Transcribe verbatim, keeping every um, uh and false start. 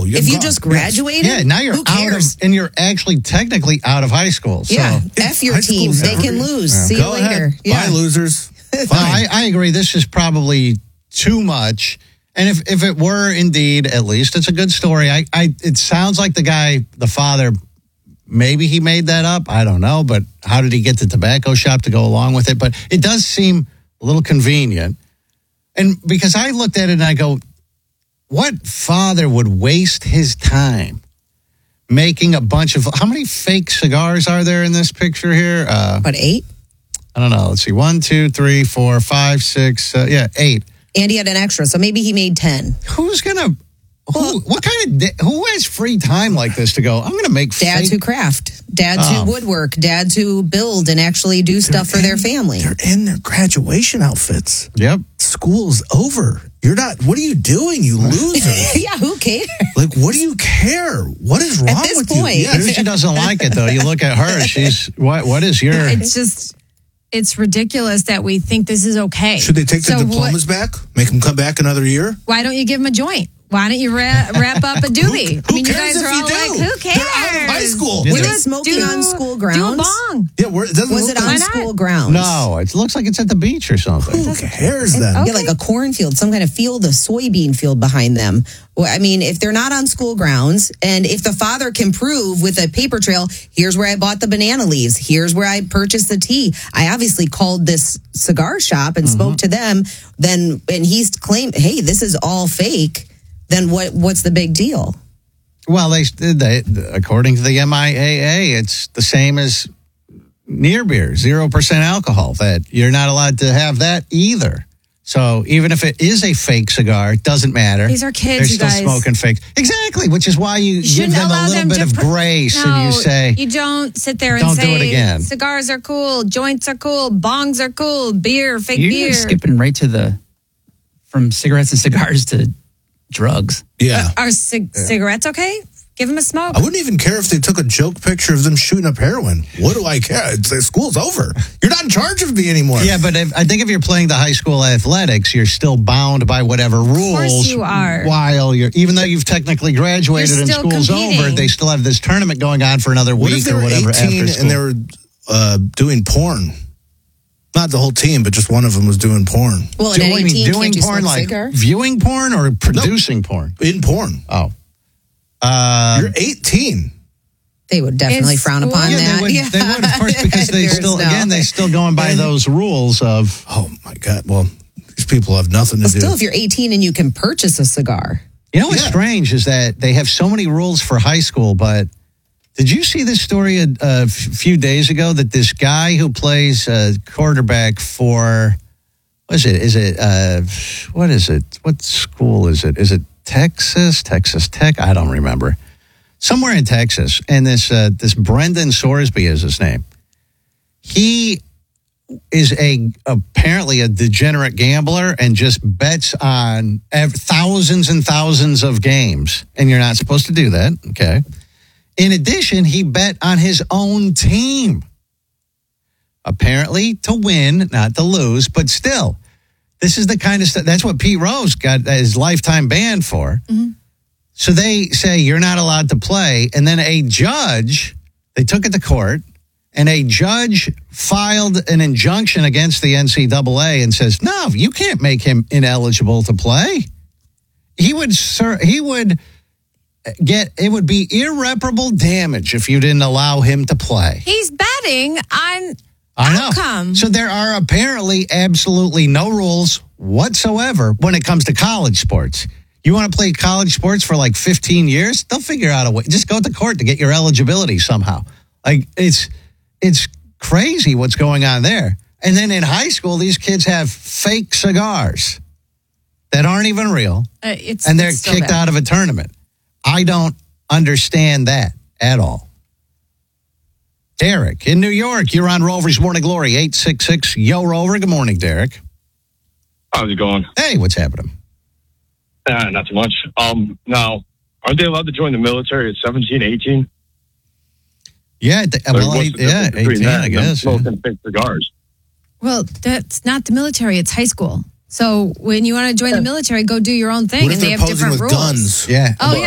go. You're if you gone. just graduated, yeah, now you're who out cares? of, and you're actually technically out of high school. So. Yeah, F your high team. school's They never- can lose. Yeah. See Go you later. ahead. Yeah. Bye, losers. No, Fine. I, I agree. This is probably too much. And if, if it were indeed, at least, it's a good story. I, I it sounds like the guy, the father, maybe he made that up. I don't know. But how did he get the tobacco shop to go along with it? But it does seem a little convenient. And because I looked at it and I go, what father would waste his time making a bunch of, how many fake cigars are there in this picture here? Uh, What, eight? I don't know. Let's see. One, two, three, four, five, six. Uh, yeah, eight. And he had an extra, so maybe he made ten. Who's gonna? Who? What kind of? da- Who has free time like this to go? I'm gonna make Dads who fake. craft, dads Oh. who woodwork, dads who build and actually do stuff for their family. They're in their graduation outfits. Yep. School's over. You're not. What are you doing, you loser? Yeah, who cares? Like, what do you care? What is wrong this with point. you? Yes. She doesn't like it though. You look at her. She's what? What is your? It's just, it's ridiculous that we think this is okay. Should they take the So what- diplomas back? Make them come back another year? Why don't you give them a joint? Why don't you ra- wrap up a doobie? Who I mean, you cares guys if are you all do? like, who cares? They're out of high school. Yeah, Were they're- they smoking Do- on school Do a grounds? bong. Yeah, where, it doesn't Was look it like, on Why not? school grounds? No, it looks like it's at the beach or something. Who cares then? Okay. Yeah, like a cornfield, some kind of field, a soybean field behind them. Well, I mean, if they're not on school grounds, and if the father can prove with a paper trail, here's where I bought the banana leaves, here's where I purchased the tea. I obviously called this cigar shop and spoke to them. Then, and he's claimed, hey, this is all fake. Then what? What's the big deal? Well, they, they according to the M I A A, it's the same as near beer, zero percent alcohol. That you're not allowed to have that either. So even if it is a fake cigar, it doesn't matter. These are kids, They're you still guys. smoking fake. Exactly, which is why you, You give shouldn't them a allow little them bit to of pr- grace no, and you say, you don't sit there and "Don't do say it again." cigars are cool, joints are cool, bongs are cool, beer, fake You're beer. skipping right to the from cigarettes and cigars to drugs. Yeah. Are cig- cigarettes okay? Give them a smoke. I wouldn't even care if they took a joke picture of them shooting up heroin. What do I care? It's, uh, school's over. You're not in charge of me anymore. yeah, but if, I think if you're playing the high school athletics, you're still bound by whatever rules. you are. While you're, even though you've technically graduated You're and still school's competing. over, they still have this tournament going on for another What week if they or were whatever eighteen after school. and they were uh, doing porn? Not the whole team, but just one of them was doing porn. Well, at doing, eighteen, doing can't you porn, smoke like cigar? viewing porn or producing porn? In porn. Oh. Uh, You're eighteen. They would definitely In frown school? upon yeah, that. they would, yeah. they would, of course, because they There's still, no- again, they still going by those rules of, Oh, my God. Well, these people have nothing to But do. still, if you're eighteen and you can purchase a cigar, you know what's Yeah. strange is that they have so many rules for high school, but did you see this story a, a f- few days ago that this guy who plays uh, quarterback for, what is it? Is it, uh, what is it? What school is it? Is it Texas? Texas Tech? I don't remember. Somewhere in Texas. And this, uh, this Brendan Sorsby is his name. He is a apparently a degenerate gambler and just bets on ev- thousands and thousands of games. And you're not supposed to do that. Okay. In addition, he bet on his own team. Apparently to win, not to lose, but still, this is the kind of stuff. That's what Pete Rose got his lifetime ban for. Mm-hmm. So they say you're not allowed to play. And then a judge, they took it to court, and a judge filed an injunction against the N C double A and says, no, you can't make him ineligible to play. He would, sir, he would get, it would be irreparable damage if you didn't allow him to play. He's betting on I know. outcome. So there are apparently absolutely no rules whatsoever when it comes to college sports. You want to play college sports for like fifteen years? They'll figure out a way. Just go to court to get your eligibility somehow. Like it's it's crazy what's going on there. And then in high school, these kids have fake cigars that aren't even real, Uh, it's, and they're it's still kicked bad. out of a tournament. I don't understand that at all. Derek in New York, you're on Rover's Morning Glory, eight six six, Yo Rover. Good morning, Derek. How's it going? Hey, what's happening? Uh, not too much. Um, now, aren't they allowed to join the military at seventeen, eighteen? Yeah, th- well, What's eight, the yeah, difference between eighteen, that I and them guess. yeah. Smoking fake cigars. Well, that's not the military. It's high school. So when you want to join the military, go do your own thing. What if and they they're have posing different with rules. guns? Yeah. Oh, yeah.